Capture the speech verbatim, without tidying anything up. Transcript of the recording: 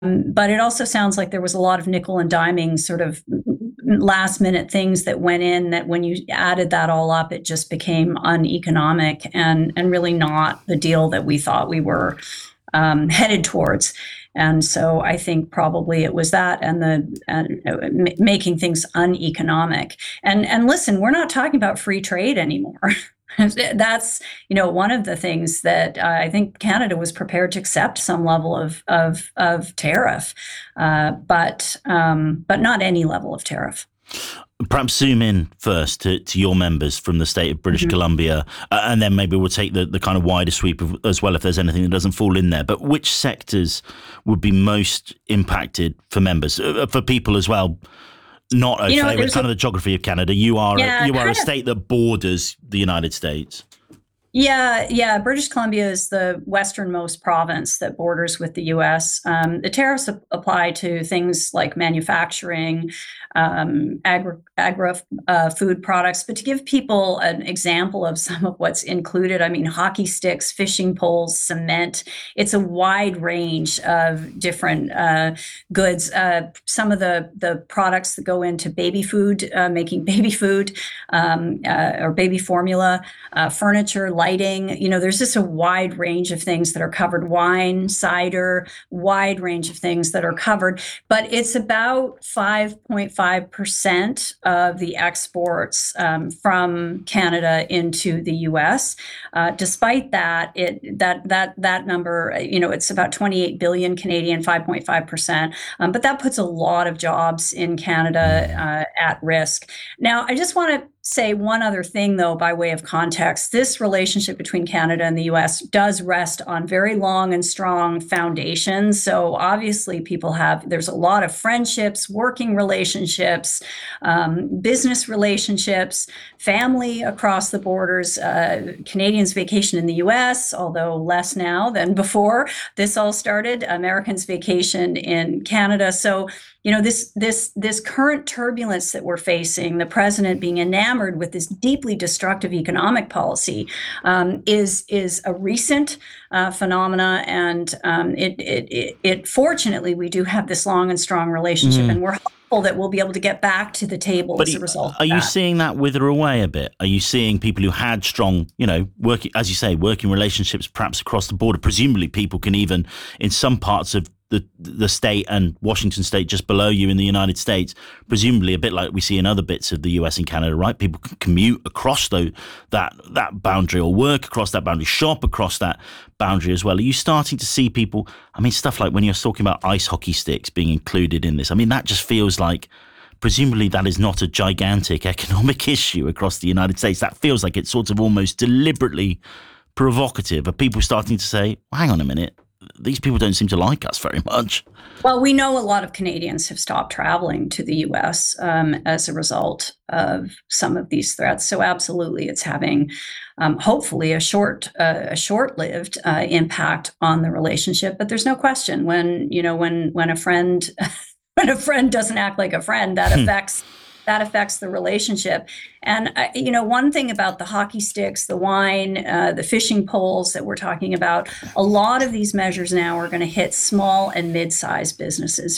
But it also sounds like there was a lot of nickel and diming sort of last minute things that went in that when you added that all up, it just became uneconomic and, and really not the deal that we thought we were um, headed towards. And so I think probably it was that and the and uh, making things uneconomic. And and listen, we're not talking about free trade anymore. That's, you know, one of the things that uh, I think Canada was prepared to accept some level of of, of tariff, uh, but um, but not any level of tariff. Perhaps zoom in first to, to your members from the state of British mm-hmm. Columbia, uh, and then maybe we'll take the, the kind of wider sweep of, as well if there's anything that doesn't fall in there. But which sectors would be most impacted for members, uh, for people as well? Not au fait with kind of the geography of Canada. You are yeah, a, you are a state of, that borders the United States. Yeah, yeah. British Columbia is the westernmost province that borders with the U S. Um, the tariffs apply to things like manufacturing, um, agri, agri uh, food products. But to give people an example of some of what's included, I mean, hockey sticks, fishing poles, cement. It's a wide range of different uh, goods. Uh, some of the the products that go into baby food, uh, making baby food um, uh, or baby formula, uh, furniture, lighting, you know, there's just a wide range of things that are covered. Wine, cider, wide range of things that are covered. But it's about five point five percent of the exports um, from Canada into the U S. Uh, despite that, it that that that number, you know, it's about twenty-eight billion Canadian, five point five percent. Um, but that puts a lot of jobs in Canada uh, at risk. Now, I just want to say one other thing, though, by way of context. This relationship between Canada and the U S does rest on very long and strong foundations. So obviously people have, there's a lot of friendships, working relationships, um, business relationships, family across the borders. Uh, Canadians vacation in the U S, although less now than before this all started. Americans vacation in Canada. So you know, this this this current turbulence that we're facing, the president being enamored with this deeply destructive economic policy, um, is is a recent uh, phenomena, and um, it, it it it fortunately we do have this long and strong relationship, mm. and we're hopeful that we'll be able to get back to the table but as a result. Are of you that. seeing that wither away a bit? Are you seeing people who had strong, you know, working, as you say, working relationships perhaps across the border? Presumably, people can even in some parts of the the state and Washington state just below you in the United States, presumably a bit like we see in other bits of the U S and Canada, right? People can commute across the, that that boundary or work across that boundary, shop across that boundary as well. Are you starting to see people, I mean, stuff like when you're talking about ice hockey sticks being included in this, I mean, that just feels like presumably that is not a gigantic economic issue across the United States. That feels like it's sort of almost deliberately provocative. Are people starting to say, well, hang on a minute, these people don't seem to like us very much? Well, we know a lot of Canadians have stopped traveling to the U S um, as a result of some of these threats. So absolutely, it's having um, hopefully a short, uh, a short-lived uh, impact on the relationship. But there's no question when you know when when a friend when a friend doesn't act like a friend, that affects. That affects the relationship. And, uh, you know, one thing about the hockey sticks, the wine, uh, the fishing poles that we're talking about, a lot of these measures now are going to hit small and mid-sized businesses